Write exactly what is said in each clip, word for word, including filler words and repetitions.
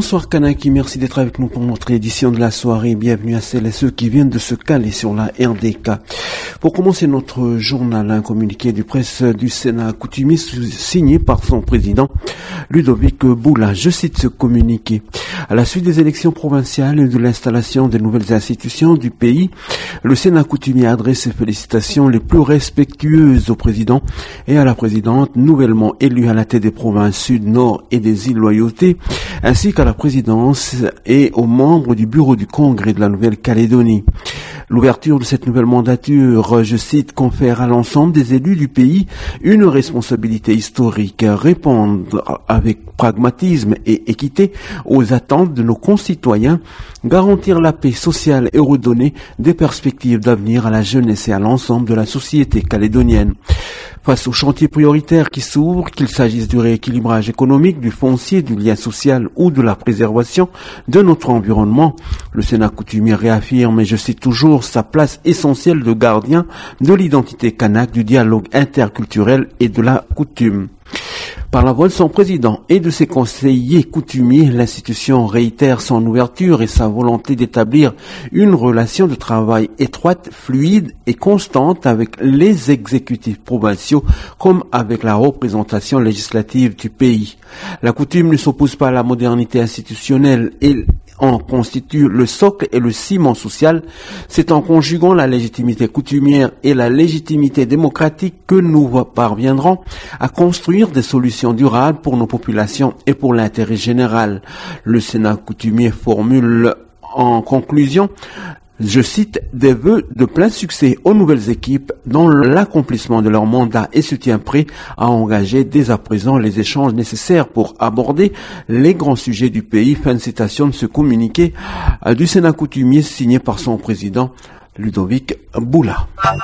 Bonsoir Kanaki, merci d'être avec nous pour notre édition de la soirée. Bienvenue à celles et ceux qui viennent de se caler sur la R D K. Pour commencer notre journal, un communiqué du presse du Sénat coutumier signé par son président Ludovic Boula. Je cite ce communiqué. À la suite des élections provinciales et de l'installation des nouvelles institutions du pays, le Sénat coutumier adresse ses félicitations les plus respectueuses au président et à la présidente nouvellement élue à la tête des provinces sud, nord et des îles Loyauté, ainsi qu'à la présidence et aux membres du bureau du Congrès de la Nouvelle-Calédonie. L'ouverture de cette nouvelle mandature, je cite, confère à l'ensemble des élus du pays une responsabilité historique, répondre avec pragmatisme et équité aux attentes de nos concitoyens, garantir la paix sociale et redonner des perspectives d'avenir à la jeunesse et à l'ensemble de la société calédonienne. Face aux chantiers prioritaires qui s'ouvrent, qu'il s'agisse du rééquilibrage économique, du foncier, du lien social ou de la préservation de notre environnement, le Sénat coutumier réaffirme, et je cite toujours, sa place essentielle de gardien de l'identité kanak, du dialogue interculturel et de la coutume. Par la voix de son président et de ses conseillers coutumiers, l'institution réitère son ouverture et sa volonté d'établir une relation de travail étroite, fluide et constante avec les exécutifs provinciaux comme avec la représentation législative du pays. La coutume ne s'oppose pas à la modernité institutionnelle et en constitue le socle et le ciment social. C'est en conjuguant la légitimité coutumière et la légitimité démocratique que nous parviendrons à construire des solutions durables pour nos populations et pour l'intérêt général. Le Sénat coutumier formule en conclusion, je cite, des vœux de plein succès aux nouvelles équipes dans l'accomplissement de leur mandat et se tient prêt à engager dès à présent les échanges nécessaires pour aborder les grands sujets du pays. Fin de citation de ce communiqué du Sénat coutumier signé par son président Ludovic Boula.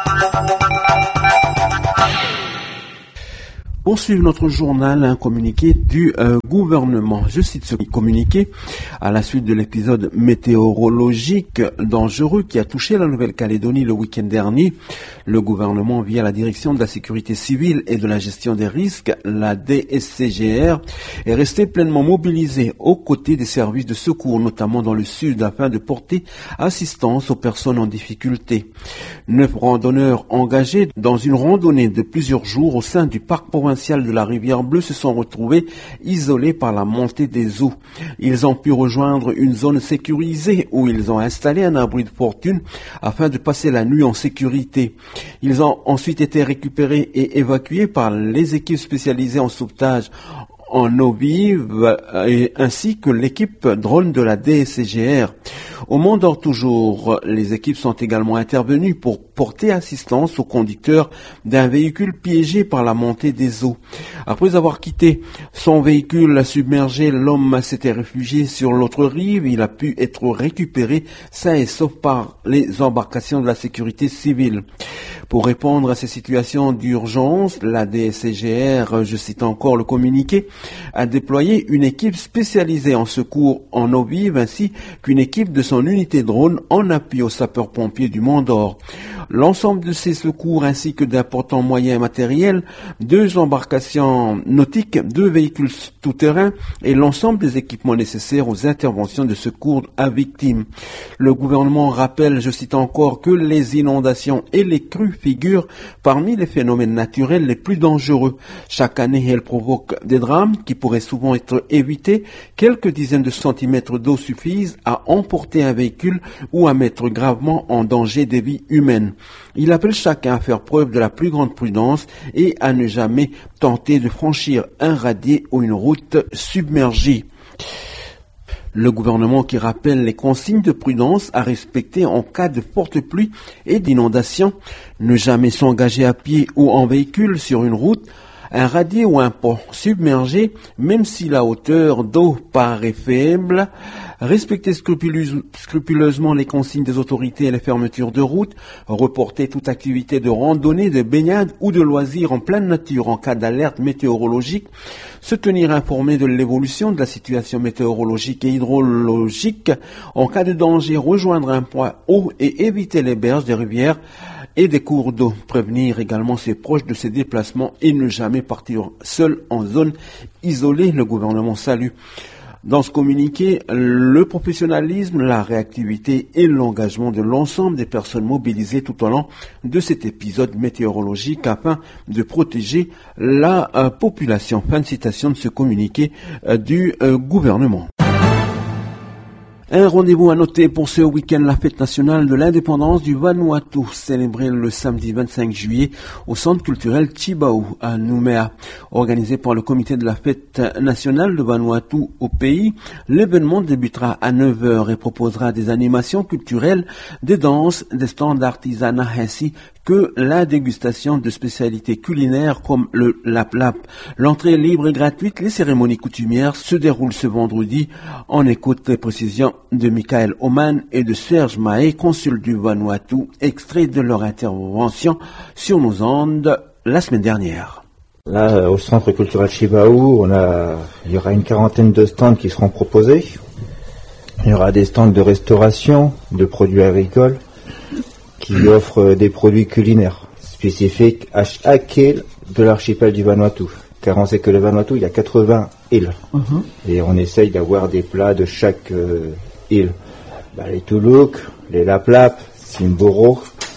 Pour suivre notre journal, un communiqué du euh, gouvernement. Je cite ce communiqué à la suite de l'épisode météorologique dangereux qui a touché la Nouvelle-Calédonie le week-end dernier. Le gouvernement, via la direction de la sécurité civile et de la gestion des risques, la D S C G R, est resté pleinement mobilisé aux côtés des services de secours, notamment dans le sud, afin de porter assistance aux personnes en difficulté. Neuf randonneurs engagés dans une randonnée de plusieurs jours au sein du parc provincial de la Rivière Bleue se sont retrouvés isolés par la montée des eaux. Ils ont pu rejoindre une zone sécurisée où ils ont installé un abri de fortune afin de passer la nuit en sécurité. Ils ont ensuite été récupérés et évacués par les équipes spécialisées en sauvetage en eau vive ainsi que l'équipe drone de la D S C G R. Au Mont d'Or toujours, les équipes sont également intervenues pour porter assistance au conducteur d'un véhicule piégé par la montée des eaux. Après avoir quitté son véhicule submergé, l'homme s'était réfugié sur l'autre rive. Il a pu être récupéré sain et sauf par les embarcations de la sécurité civile. Pour répondre à ces situations d'urgence, la D S C G R, je cite encore le communiqué, a déployé une équipe spécialisée en secours en eau vive ainsi qu'une équipe de son unité drone en appui aux sapeurs-pompiers du Mont d'Or. L'ensemble de ces secours ainsi que d'importants moyens matériels, deux embarcations nautiques, deux véhicules tout-terrain et l'ensemble des équipements nécessaires aux interventions de secours à victimes. Le gouvernement rappelle, je cite encore, que les inondations et les crues figurent parmi les phénomènes naturels les plus dangereux. Chaque année, elles provoquent des drames qui pourraient souvent être évités. Quelques dizaines de centimètres d'eau suffisent à emporter un véhicule ou à mettre gravement en danger des vies humaines. Il appelle chacun à faire preuve de la plus grande prudence et à ne jamais tenter de franchir un radier ou une route submergée. Le gouvernement qui rappelle les consignes de prudence à respecter en cas de forte pluie et d'inondation, ne jamais s'engager à pied ou en véhicule sur une route, un radier ou un pont submergé, même si la hauteur d'eau paraît faible, respecter scrupuleusement les consignes des autorités et les fermetures de route, reporter toute activité de randonnée, de baignade ou de loisirs en pleine nature en cas d'alerte météorologique, se tenir informé de l'évolution de la situation météorologique et hydrologique, en cas de danger, rejoindre un point haut et éviter les berges des rivières et des cours d'eau, prévenir également ses proches de ses déplacements et ne jamais partir seul en zone isolée. Le gouvernement salue Dans ce communiqué, le professionnalisme, la réactivité et l'engagement de l'ensemble des personnes mobilisées tout au long de cet épisode météorologique afin de protéger la euh, population. Fin de citation de ce communiqué euh, du euh, gouvernement. Un rendez-vous à noter pour ce week-end, la fête nationale de l'indépendance du Vanuatu, célébrée le samedi vingt-cinq juillet au centre culturel Tjibaou à Nouméa. Organisé par le comité de la fête nationale de Vanuatu au pays, l'événement débutera à neuf heures et proposera des animations culturelles, des danses, des stands d'artisanat ainsi que la dégustation de spécialités culinaires comme le lap-lap. L'entrée est libre et gratuite. Les cérémonies coutumières se déroulent ce vendredi. On écoute les précisions de Michael Oman et de Serge Mahé, consul du Vanuatu, extrait de leur intervention sur nos ondes la semaine dernière. Là, au centre culturel Tjibaou, on a, il y aura une quarantaine de stands qui seront proposés. Il y aura des stands de restauration, de produits agricoles, qui offrent des produits culinaires spécifiques à chaque île de l'archipel du Vanuatu. Car on sait que le Vanuatu, il y a quatre-vingts îles. Uh-huh. Et on essaye d'avoir des plats de chaque euh, île. Bah, les Tuluk, les Laplap, Simboro,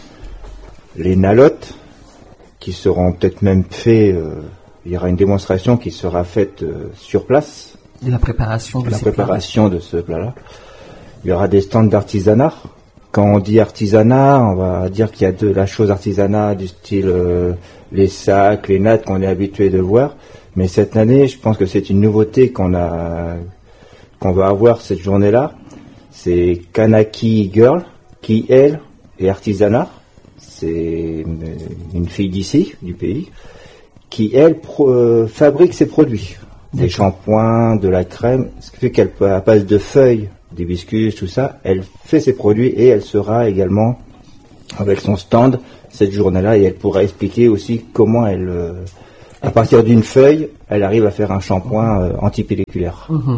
les Nalotes, qui seront peut-être même faits, euh, il y aura une démonstration qui sera faite euh, sur place. De la préparation de, la ces préparation de ce plat-là. Il y aura des stands d'artisanat. Quand on dit artisanat, on va dire qu'il y a de la chose artisanat du style euh, les sacs, les nattes qu'on est habitué de voir. Mais cette année, je pense que c'est une nouveauté qu'on a, qu'on va avoir cette journée-là. C'est Kanaki Girl, qui elle est artisanat. C'est une, une fille d'ici, du pays, qui elle pro, euh, fabrique ses produits. Des shampoings, de la crème, ce qui fait qu'elle passe de feuilles, d'hibiscus, tout ça, elle fait ses produits et elle sera également avec son stand cette journée-là et elle pourra expliquer aussi comment elle, euh, à partir d'une feuille, elle arrive à faire un shampoing euh, antipelliculaire. Mmh.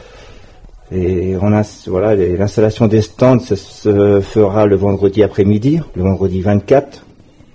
Et on a, voilà, les, l'installation des stands ça se fera le vendredi après-midi, le vendredi vingt-quatre,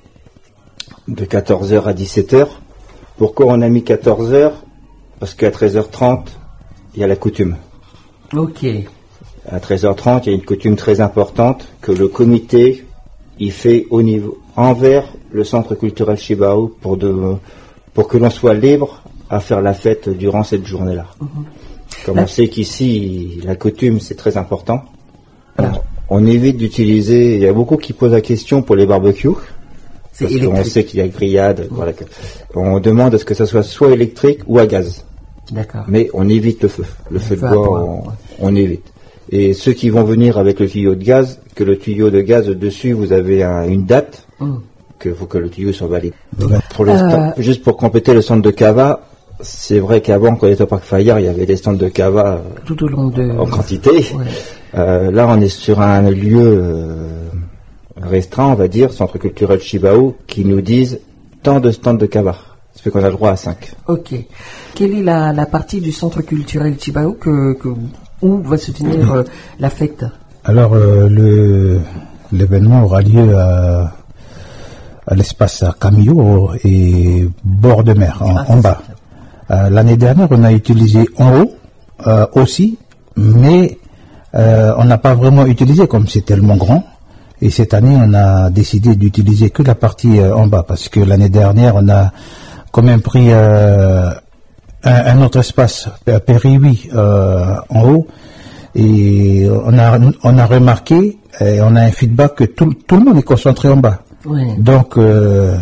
de quatorze heures à dix-sept heures. Pourquoi on a mis quatorze heures? Parce qu'à treize heures trente, il y a la coutume. Ok. À treize heures trente, il y a une coutume très importante que le comité y fait au niveau, envers le centre culturel Tjibaou pour, de, pour que l'on soit libre à faire la fête durant cette journée-là. Mmh. Comme là, on sait qu'ici, la coutume, c'est très important. Alors, on évite d'utiliser, il y a beaucoup qui posent la question pour les barbecues. C'est parce qu'on sait qu'il y a grillade. Mmh. Voilà. On demande à ce que ça soit soit électrique ou à gaz. D'accord. Mais on évite le feu. Le, le feu de bois, on, on évite. Et ceux qui vont venir avec le tuyau de gaz, que le tuyau de gaz dessus, vous avez un, une date, mm. que faut que le tuyau soit valide. Pour le euh... stand, juste pour compléter le centre de cava, c'est vrai qu'avant, quand on était au Parc Fayard, il y avait des stands de cava tout au long de... en quantité. Ouais. Euh, là, on est sur un lieu euh, restreint, on va dire, centre culturel Tjibaou, qui nous disent tant de stands de cava. Ça fait qu'on a le droit à cinq. Ok. Quelle est la, la partie du centre culturel Tjibaou que, que où va se tenir euh, la fête? Alors, euh, le, l'événement aura lieu à, à l'espace Camillo et bord de mer, en, ah, en bas. Euh, l'année dernière, on a utilisé en haut euh, aussi, mais euh, on n'a pas vraiment utilisé comme c'est tellement grand. Et cette année, on a décidé d'utiliser que la partie euh, en bas, parce que l'année dernière, on a quand même pris... Euh, Un, un autre espace, Périhui, euh, en haut, et on a, on a remarqué, et on a un feedback que tout, tout le monde est concentré en bas. Oui. Donc, euh,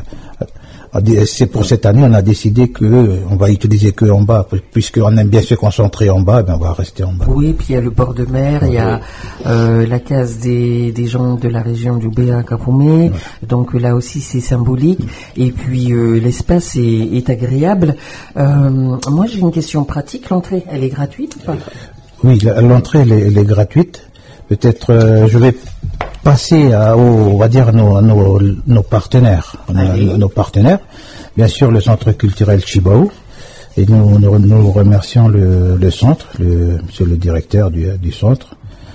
c'est pour cette année, on a décidé que on va utiliser que en bas, puisqu'on aime bien se concentrer en bas, ben on va rester en bas. Oui, puis il y a le bord de mer, il y a euh, la case des, des gens de la région du Béa Kapoumé, oui. Donc là aussi c'est symbolique, et puis euh, l'espace est, est agréable. Euh, moi j'ai une question pratique, l'entrée, elle est gratuite ou pas? Oui, l'entrée elle est, elle est gratuite. Peut-être euh, je vais passer à, au, on va dire nos, nos, nos partenaires, nos, nos partenaires. Bien sûr, le centre culturel Tjibaou, et nous, nous, nous remercions le, le centre, le, monsieur le directeur du, du centre.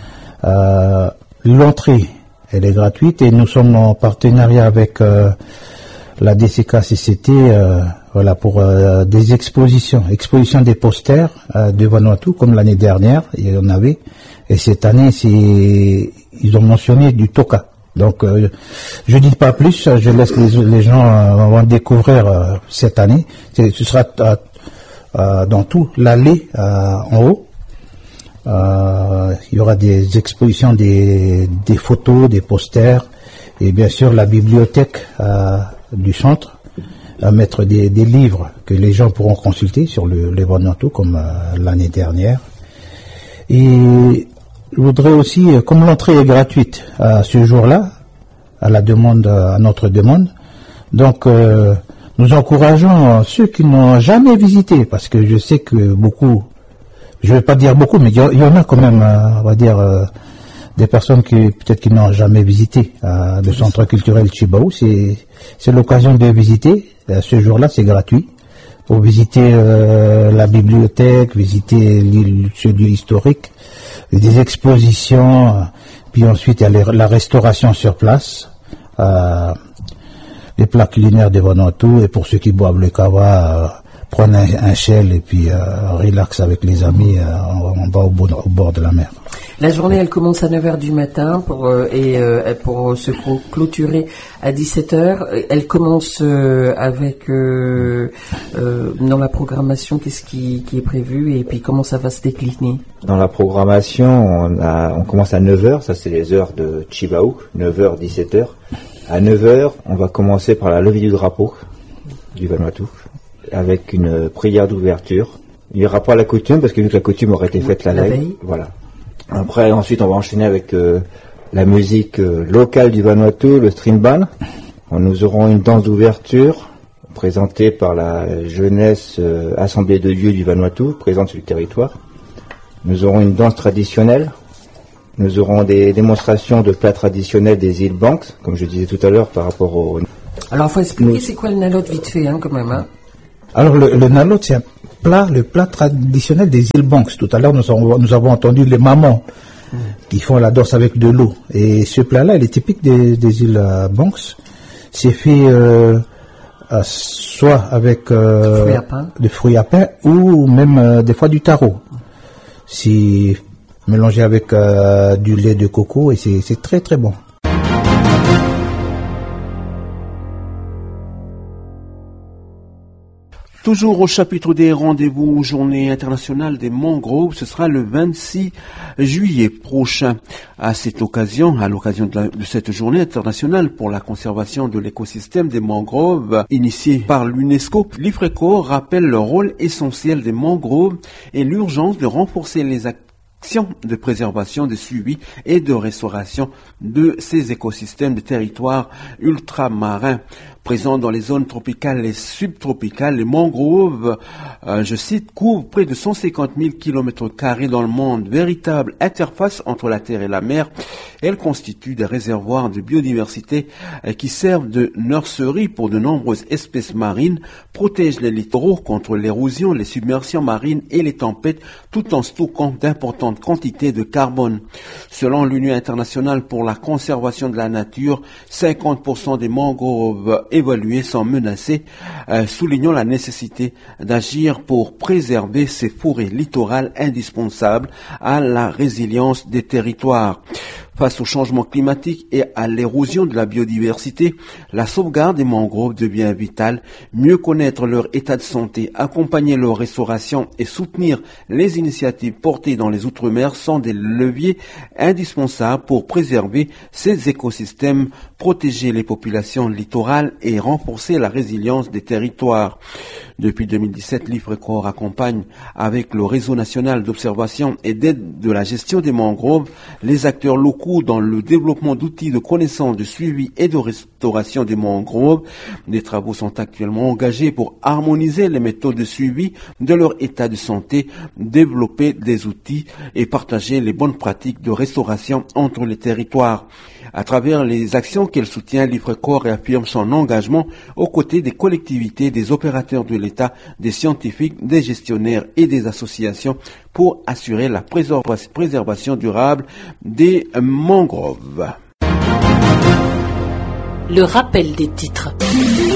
Euh, l'entrée, elle est gratuite et nous sommes en partenariat avec euh, la D C K C C T euh, voilà, pour euh, des expositions, exposition des posters euh, de Vanuatu, comme l'année dernière, il y en avait, et cette année, c'est, ils ont mentionné du toka. Donc, euh, je dis pas plus, je laisse les, les gens euh, vont découvrir euh, cette année. C'est, ce sera euh, euh, dans tout l'allée euh, en haut. Euh, il y aura des expositions, des, des photos, des posters, et bien sûr la bibliothèque euh, du centre, à mettre des, des livres que les gens pourront consulter sur le, les Vanuatu comme euh, l'année dernière. Et je voudrais aussi, comme l'entrée est gratuite à ce jour-là, à la demande, à notre demande, donc euh, nous encourageons ceux qui n'ont jamais visité, parce que je sais que beaucoup, je ne vais pas dire beaucoup, mais il y, y en a quand même, euh, on va dire, euh, des personnes qui peut-être qui n'ont jamais visité euh, le centre culturel Chibao. C'est, c'est l'occasion de visiter. Euh, ce jour-là, c'est gratuit pour visiter euh, la bibliothèque, visiter l'île, ce lieu historique, des expositions, euh, puis ensuite il y a les, la restauration sur place, euh, les plats culinaires de Vanuatu, et pour ceux qui boivent le kawa, euh, prendre un, un shell et puis euh, relax avec les amis euh, en, en bas au bord, au bord de la mer. La journée, elle commence à neuf heures du matin pour, euh, et euh, pour se clôturer à dix-sept heures. Elle commence euh, avec, euh, euh, dans la programmation, qu'est-ce qui, qui est prévu et puis comment ça va se décliner? Dans la programmation, on, a, on commence à neuf heures, ça c'est les heures de Chibao, neuf heures, dix-sept heures. À neuf heures, on va commencer par la levée du drapeau du Vanuatu, avec une prière d'ouverture. Il n'y aura pas la coutume, parce que vu que la coutume aurait été faite la, la veille, veille. Voilà. Après, ensuite, on va enchaîner avec euh, la musique euh, locale du Vanuatu, le string band. Nous aurons une danse d'ouverture présentée par la jeunesse euh, Assemblée de Dieu du Vanuatu, présente sur le territoire. Nous aurons une danse traditionnelle. Nous aurons des démonstrations de plats traditionnels des îles Banks, comme je disais tout à l'heure par rapport au... Alors, il faut expliquer Nous... c'est quoi le nalot vite fait, hein, quand même, hein. Alors, le, le nalot, c'est un plat, le plat traditionnel des îles Banks. Tout à l'heure, nous avons, nous avons entendu les mamans mmh. qui font la danse avec de l'eau. Et ce plat-là, il est typique des, des îles euh, Banks. C'est fait euh, euh, soit avec euh, fruits à pain. des fruits à pain ou même euh, des fois du taro. C'est mélangé avec euh, du lait de coco et c'est, c'est très très bon. Toujours au chapitre des rendez-vous Journée internationale des mangroves, ce sera le vingt-six juillet prochain. À cette occasion, à l'occasion de, la, de cette journée internationale pour la conservation de l'écosystème des mangroves, initiée par l'UNESCO, l'IFRECO rappelle le rôle essentiel des mangroves et l'urgence de renforcer les actions de préservation, de suivi et de restauration de ces écosystèmes de territoires ultramarins. Présents dans les zones tropicales et subtropicales, les mangroves, euh, je cite, couvrent près de cent cinquante mille kilomètres carrés dans le monde, véritable interface entre la terre et la mer. Elles constituent des réservoirs de biodiversité euh, qui servent de nurserie pour de nombreuses espèces marines, protègent les littoraux contre l'érosion, les submersions marines et les tempêtes, tout en stockant d'importantes quantités de carbone. Selon l'Union internationale pour la conservation de la nature, cinquante pour cent des mangroves évalués sont menacés, euh, soulignant la nécessité d'agir pour préserver ces forêts littorales indispensables à la résilience des territoires. Face au changement climatique et à l'érosion de la biodiversité, la sauvegarde des mangroves devient vitale. Mieux connaître leur état de santé, accompagner leur restauration et soutenir les initiatives portées dans les Outre-mer sont des leviers indispensables pour préserver ces écosystèmes, protéger les populations littorales et renforcer la résilience des territoires. Depuis deux mille dix-sept, l'IFRECOR accompagne avec le réseau national d'observation et d'aide de la gestion des mangroves les acteurs locaux dans le développement d'outils de connaissance, de suivi et de restauration des mangroves. Des travaux sont actuellement engagés pour harmoniser les méthodes de suivi de leur état de santé, développer des outils et partager les bonnes pratiques de restauration entre les territoires. À travers les actions qu'elle soutient, l'IFRECOR réaffirme son engagement aux côtés des collectivités, des opérateurs de l'État, des scientifiques, des gestionnaires et des associations pour assurer la préservation durable des mangroves. Le rappel des titres.